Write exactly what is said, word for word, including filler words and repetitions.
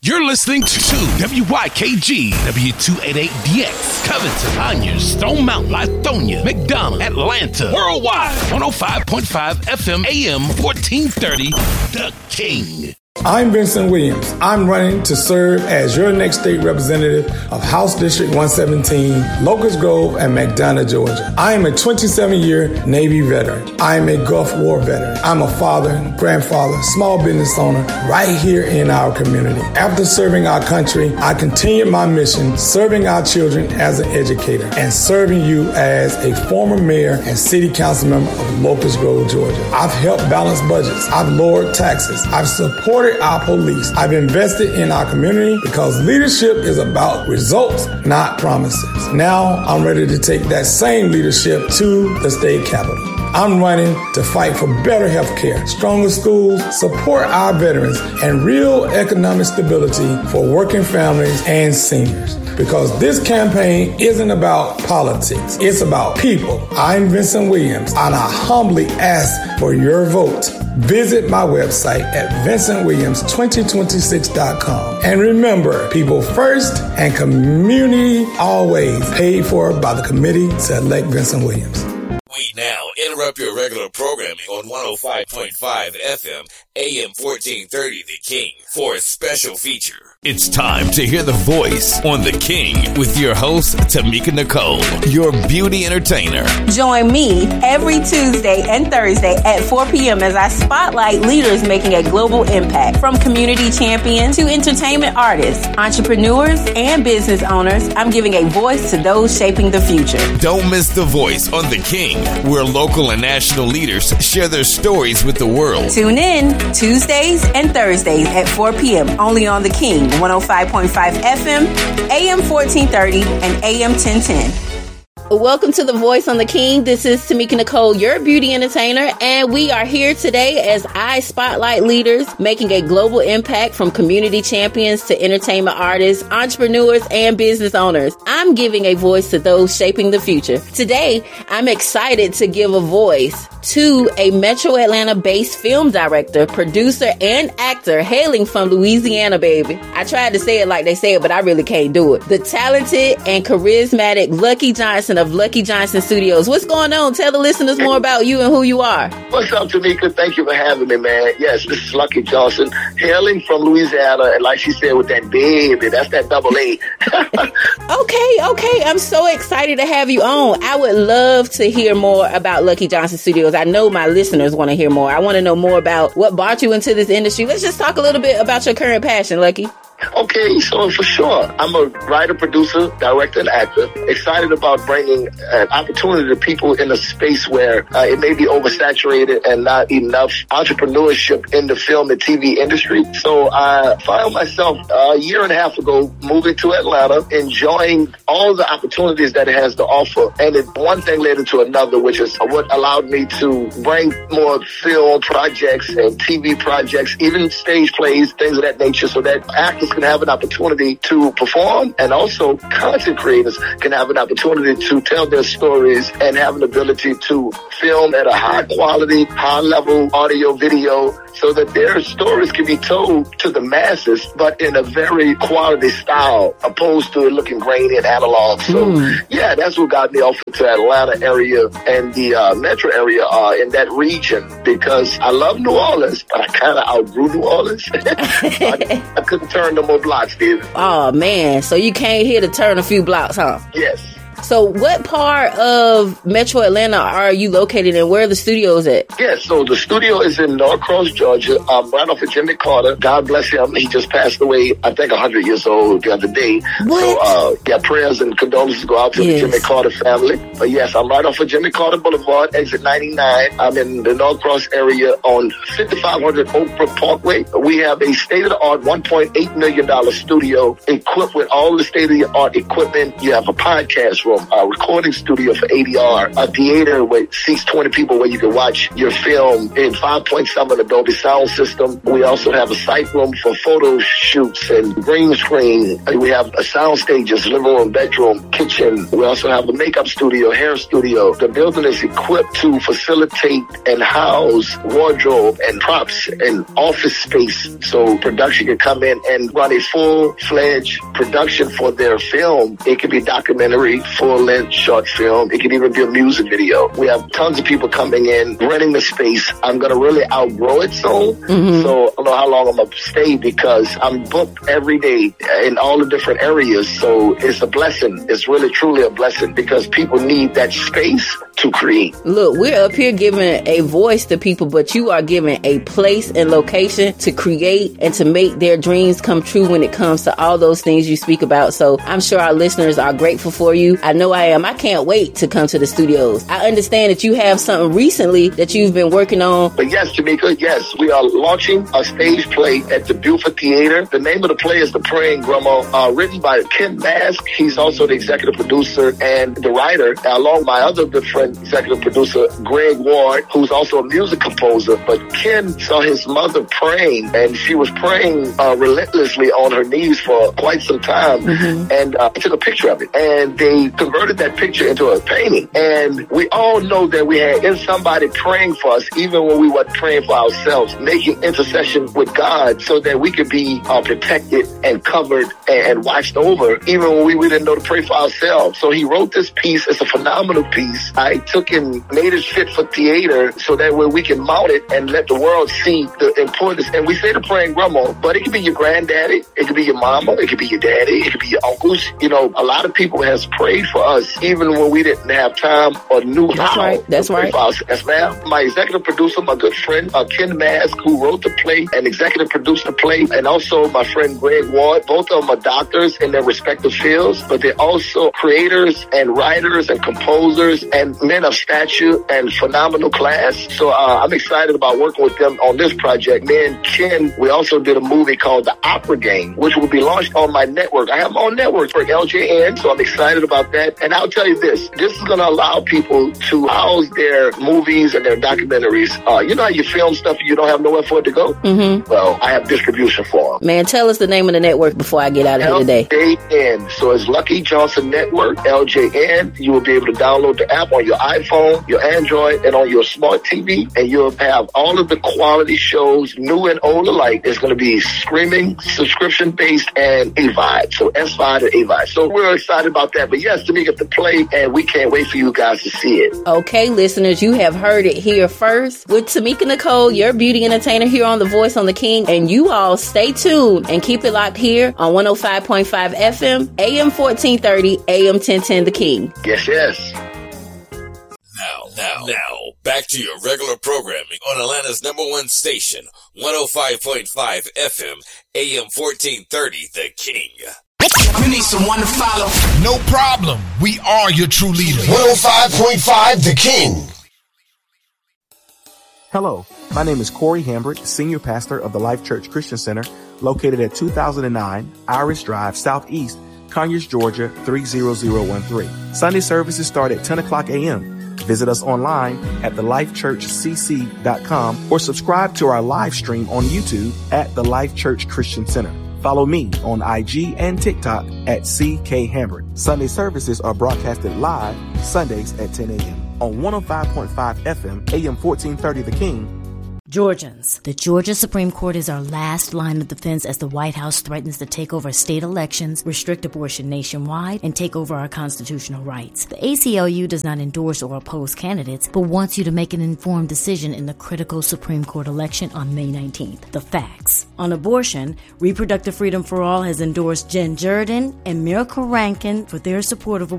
You're listening to W Y K G, W two eighty-eight D X, Covington, Conyers, Stone Mountain, Lithonia, McDonough, Atlanta, worldwide, one oh five point five F M, A M fourteen thirty, The King. I'm Vincent Williams. I'm running to serve as your next state representative of House District one seventeen, Locust Grove, and McDonough, Georgia. I am a twenty-seven-year Navy veteran. I am a Gulf War veteran. I'm a father, grandfather, small business owner right here in our community. After serving our country, I continued my mission serving our children as an educator and serving you as a former mayor and city council member of Locust Grove, Georgia. I've helped balance budgets. I've lowered taxes. I've supported our police. I've invested in our community because leadership is about results, not promises. Now I'm ready to take that same leadership to the state capitol. I'm running to fight for better health care, stronger schools, support our veterans, and real economic stability for working families and seniors. Because this campaign isn't about politics, it's about people. I'm Vincent Williams, and I humbly ask for your vote. Visit my website at vincent williams twenty twenty-six dot com. And remember, people first and community always, paid for by the committee to elect Vincent Williams. We now interrupt your regular programming on one oh five point five F M, A M fourteen thirty, The King, for a special feature. It's time to hear the voice on The King with your host, Tamika Nicole, your beauty entertainer. Join me every Tuesday and Thursday at four p.m. as I spotlight leaders making a global impact, from community champions to entertainment artists, entrepreneurs, and business owners. I'm giving a voice to those shaping the future. Don't miss The Voice on The King, where local and national leaders share their stories with the world. Tune in Tuesdays and Thursdays at four p.m. only on The King, one oh five point five F M, A M fourteen thirty, and A M ten ten. Welcome to The Voice on The King. This is Tamika Nicole, your beauty entertainer, and we are here today as I spotlight leaders making a global impact, from community champions to entertainment artists, entrepreneurs, and business owners. I'm giving a voice to those shaping the future. Today, I'm excited to give a voice to a Metro Atlanta-based film director, producer, and actor hailing from Louisiana, baby. I tried to say it like they say it, but I really can't do it. The talented and charismatic Lucky Johnson of Lucky Johnson Studios. What's going on? Tell the listeners more about you and who you are. What's up, Tamika? Thank you for having me, man. Yes, this is Lucky Johnson, hailing from Louisiana, and like she said, with that baby, that's that double A. Okay, okay. I'm so excited to have you on. I would love to hear more about Lucky Johnson Studios. I know my listeners want to hear more. I want to know more about what brought you into this industry. Let's just talk a little bit about your current passion, Lucky. Okay, so for sure, I'm a writer, producer, director, and actor. Excited about bringing an opportunity to people in a space where uh, it may be oversaturated and not enough entrepreneurship in the film and T V industry. So I found myself uh, a year and a half ago moving to Atlanta, enjoying all the opportunities that it has to offer. And it, one thing led into another, which is what allowed me to bring more film projects and T V projects, even stage plays, things of that nature, so that actors can have an opportunity to perform, and also content creators can have an opportunity to tell their stories and have an ability to film at a high quality, high level audio video, so that their stories can be told to the masses, but in a very quality style, opposed to it looking grainy and analog. So mm. yeah, that's what got me off to Atlanta area and the uh, metro area uh, in that region, because I love New Orleans, but I kind of outgrew New Orleans. I, I couldn't turn no more blocks, David. Oh, man. So you came here to turn a few blocks, huh? Yes. So what part of Metro Atlanta are you located in? Where are the studios at? Yeah, so the studio is in Norcross, Georgia, um, right off of Jimmy Carter. God bless him. He just passed away, I think, one hundred years old the other day. What? So, uh, yeah, prayers and condolences go out to yes. the Jimmy Carter family. But yes, I'm right off of Jimmy Carter Boulevard, exit ninety-nine. I'm in the Norcross area on fifty-five hundred Oak Brook Parkway. We have a state-of-the-art one point eight million dollars studio equipped with all the state-of-the-art equipment. You have a podcast room, room, a recording studio for A D R, a theater with seats twenty people where you can watch your film in five point seven Adobe sound system. We also have a site room for photo shoots and green screen. We have a sound stages, living room, bedroom, kitchen. We also have a makeup studio, hair studio. The building is equipped to facilitate and house wardrobe and props and office space so production can come in and run a full-fledged production for their film. It could be documentary, full-length short film. It could even be a music video. We have tons of people coming in, renting the space. I'm going to really outgrow it soon. Mm-hmm. So I don't know how long I'm going to stay because I'm booked every day in all the different areas. So it's a blessing. It's really, truly a blessing because people need that space to create. Look, we're up here giving a voice to people, but you are giving a place and location to create and to make their dreams come true when it comes to all those things you speak about. So I'm sure our listeners are grateful for you. I know I am. I can't wait to come to the studios. I understand that you have something recently that you've been working on. But yes, Tamika, yes, we are launching a stage play at the Buford Theater. The name of the play is The Praying Grandma, uh, written by Ken Mask. He's also the executive producer and the writer, along with my other good friend, executive producer, Greg Ward, who's also a music composer. But Ken saw his mother praying, and she was praying uh, relentlessly on her knees for quite some time. Mm-hmm. And uh, I took a picture of it, and they converted that picture into a painting. And we all know that we had in somebody praying for us, even when we weren't praying for ourselves, making intercession with God so that we could be uh, protected and covered and, and watched over, even when we, we didn't know to pray for ourselves. So he wrote this piece. It's a phenomenal piece. I took and made it fit for theater so that way we can mount it and let the world see the importance. And we say the praying grandma, but it could be your granddaddy, it could be your mama, it could be your daddy, it could be your uncles. You know, a lot of people has prayed for us even when we didn't have time or knew That's how. Right. That's to pray right. For us. Yes, ma'am. My executive producer, my good friend, uh, Ken Mask, who wrote the play and executive produced the play, and also my friend Greg Ward. Both of them are doctors in their respective fields, but they're also creators and writers and composers and men of stature and phenomenal class. So uh, I'm excited about working with them on this project. Me and Ken, we also did a movie called The Opera Game, which will be launched on my network. I have my own network for L J N, so I'm excited about that. And I'll tell you this, this is going to allow people to house their movies and their documentaries. Uh, you know how you film stuff and you don't have nowhere for it to go? Mm-hmm. Well, I have distribution for them. Man, tell us the name of the network before I get out of here today. L J N. So it's Lucky Johnson Network, L J N. You will be able to download the app on your iPhone, your Android, and on your smart T V, and you'll have all of the quality shows, new and old alike. It's going to be streaming, subscription-based, and A V I D. So S V I D and A V I D. So we're excited about that. But yes, Tamika, the play, and we can't wait for you guys to see it. Okay, listeners, you have heard it here first with Tamika Nicole, your beauty entertainer here on The Voice on the King. And you all stay tuned and keep it locked here on one oh five point five F M, A M fourteen thirty, A M ten ten The King. Yes, yes. Now, now, now, back to your regular programming on Atlanta's number one station, one oh five point five F M, A M fourteen thirty, The King. You need someone to follow. No problem. We are your true leaders. one oh five point five The King. Hello, my name is Corey Hambrick, Senior Pastor of the Life Church Christian Center, located at two thousand nine Irish Drive, Southeast, Conyers, Georgia, three zero zero one three. Sunday services start at ten o'clock a.m. Visit us online at the life church c c dot com or subscribe to our live stream on YouTube at the Life Church Christian Center. Follow me on I G and TikTok at C K Hambrick. Sunday services are broadcasted live Sundays at ten a.m. on one oh five point five F M, A M fourteen thirty The King. Georgians, the Georgia Supreme Court is our last line of defense as the White House threatens to take over state elections, restrict abortion nationwide, and take over our constitutional rights. The A C L U does not endorse or oppose candidates, but wants you to make an informed decision in the critical Supreme Court election on May nineteenth. The facts. On abortion, Reproductive Freedom for All has endorsed Jen Jordan and Miracle Rankin for their support of